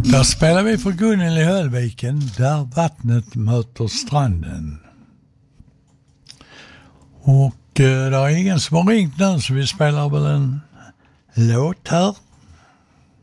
Där spelar vi för Gunnel i Höllviken, där vattnet möter stranden. Och det är ingen som har ringt nu, så vi spelar väl en låt här.